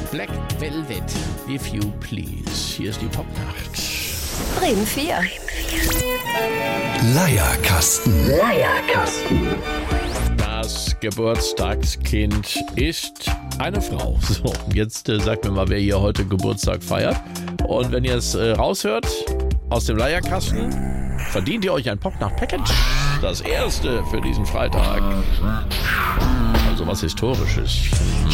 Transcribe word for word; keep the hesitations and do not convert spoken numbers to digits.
Black Velvet, if you please. Hier ist die Popnacht. Bremen vier. Leierkasten. Leierkasten. Das Geburtstagskind ist eine Frau. So, jetzt äh, sagt mir mal, wer hier heute Geburtstag feiert. Und wenn ihr es äh, raushört aus dem Leierkasten, verdient ihr euch ein Popnacht-Package. Das erste für diesen Freitag. Also was Historisches.